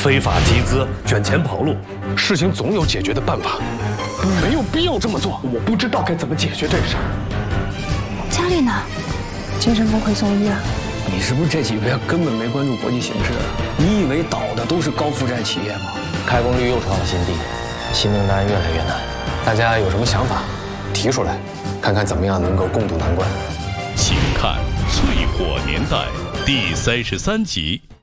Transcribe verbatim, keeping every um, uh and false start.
非法集资、卷钱跑路，事情总有解决的办法，没有必要这么做。我不知道该怎么解决这个事儿。 佳丽呢？精神崩溃送医院。 你是不是这几个月根本没关注国际形势啊？你以为倒的都是高负债企业吗？ 开工率又创了新低，新订单越来越难。大家有什么想法，提出来，看看怎么样能够共度难关。 请看《淬火年代》第三十三集。